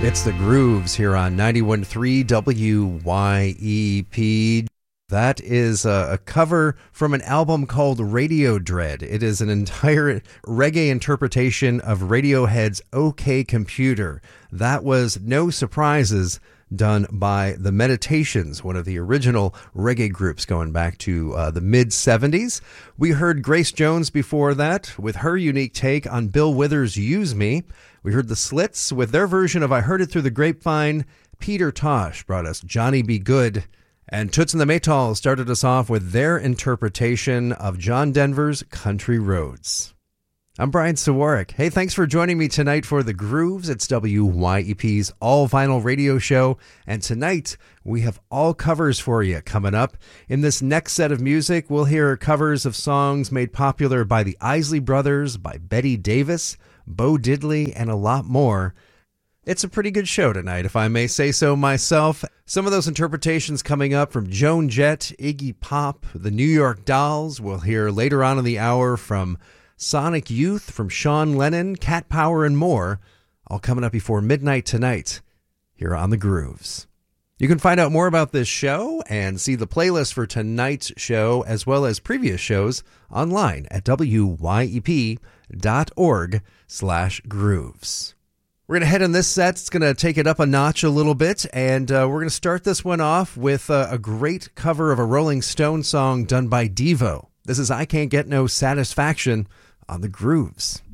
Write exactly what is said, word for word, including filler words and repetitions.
It's the Grooves here on ninety-one point three W Y E P. That is a, a cover from an album called Radio Dread. It is an entire reggae interpretation of Radiohead's OK Computer. That was No Surprises, done by The Meditations, one of the original reggae groups going back to uh, the mid seventies. We heard Grace Jones before that with her unique take on Bill Withers' Use Me. We heard the Slits with their version of I Heard It Through the Grapevine. Peter Tosh brought us Johnny Be Good. And Toots and the Maytals started us off with their interpretation of John Denver's Country Roads. I'm Brian Sawarik. Hey, thanks for joining me tonight for The Grooves. It's W Y E P's all-vinyl radio show. And tonight, we have all covers for you coming up. In this next set of music, we'll hear covers of songs made popular by the Isley Brothers, by Betty Davis, Bo Diddley, and a lot more. It's a pretty good show tonight, if I may say so myself. Some of those interpretations coming up from Joan Jett, Iggy Pop, the New York Dolls. We'll hear later on in the hour from Sonic Youth, from Sean Lennon, Cat Power, and more. All coming up before midnight tonight here on The Grooves. You can find out more about this show and see the playlist for tonight's show as well as previous shows online at W Y E P dot org slash grooves. We're going to head in this set. It's going to take it up a notch a little bit, and uh, we're going to start this one off with uh, a great cover of a Rolling Stone song done by Devo. This is I Can't Get No Satisfaction on The Grooves.